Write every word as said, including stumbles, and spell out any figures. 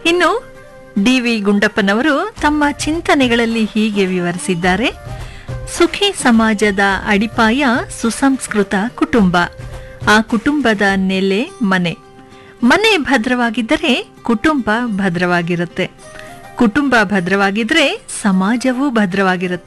ಇನ್ನು D V ಗುಂಡಪ್ಪನವರು ತಮ್ಮ ಚಿಂತನೆಗಳಲ್ಲಿ ಹೀಗೆ ವಿವರಿಸಿದ್ದಾರೆ. ಸುಖಿ ಸಮಾಜದ ಅಡಿಪಾಯ ಸುಸಂಸ್ಕೃತ ಕುಟುಂಬ. ಆ ಕುಟುಂಬದ ನೆಲೆ ಮನೆ. ಮನೆ ಭದ್ರವಾಗಿದ್ದರೆ ಕುಟುಂಬ ಭದ್ರವಾಗಿರುತ್ತೆ. ಕುಟುಂಬ ಭದ್ರವಾಗಿದ್ರೆ ಸಮಾಜವೂ ಭದ್ರವಾಗಿರುತ್ತೆ.